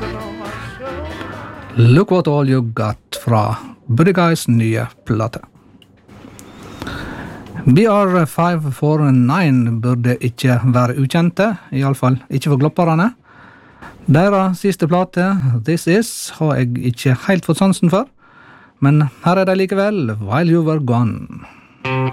Look What All You Got fra Buddy Guys nye plate. BR549 burde ikke være ukjente, i alle fall ikke for glopparene. Deres siste plate, This Is, har jeg ikke helt fått sansen for, men her er det likevel, While You Were Gone.